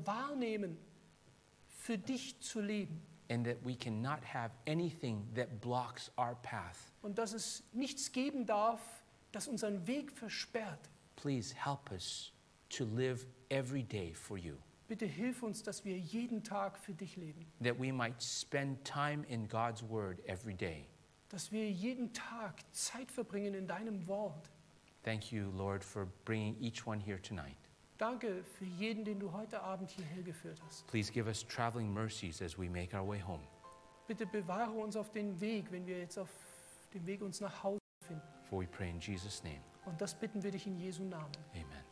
wir wahrnehmen, für dich zu leben. and that we cannot have anything that blocks our path. Und dass es nichts geben darf, das unseren Weg versperrt. Please help us to live every day for you, Bitte hilf uns, dass wir jeden Tag für dich leben. that we might spend time in God's word every day. Dass wir jeden Tag Zeit verbringen in deinem Wort. Thank you, Lord, for bringing each one here tonight. Danke für jeden, den du heute Abend hierher geführt hast. Please give us traveling mercies as we make our way home. Bitte bewahre uns auf den Weg, wenn wir jetzt auf dem Weg uns nach Hause befinden. For we pray in Jesus' name. Und das bitten wir dich in Jesu Namen. Amen.